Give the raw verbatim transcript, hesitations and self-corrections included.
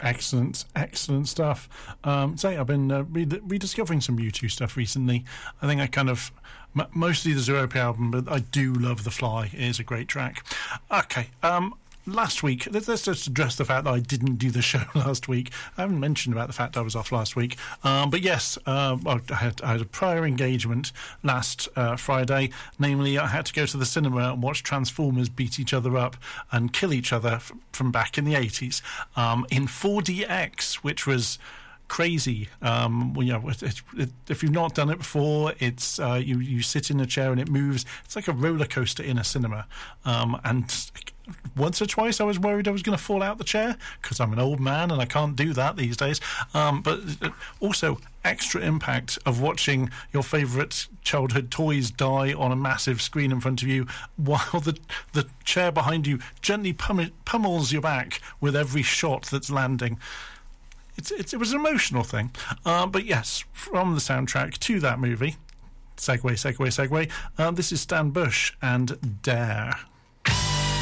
Excellent, excellent stuff. Um, say, I've been uh, re- rediscovering some U two stuff recently. I think I kind of, m- mostly the Zoopy album, but I do love The Fly. It is a great track. Okay, um, last week, let's, let's just address the fact that I didn't do the show last week. I haven't mentioned about the fact I was off last week. Um, but yes, uh, I, had, I had a prior engagement last uh, Friday. Namely, I had to go to the cinema and watch Transformers beat each other up and kill each other f- from back in the eighties um, in four D X, which was crazy. Um, you know, it, it, if you've not done it before, it's uh, you you sit in a chair and it moves. It's like a roller coaster in a cinema. Um, and once or twice, I was worried I was going to fall out the chair because I'm an old man and I can't do that these days. Um, but also, extra impact of watching your favourite childhood toys die on a massive screen in front of you while the the chair behind you gently pummel, pummels your back with every shot that's landing. It's, it's, it was an emotional thing. Uh, but yes, from the soundtrack to that movie, segue, segue, segue, uh, this is Stan Bush and Dare.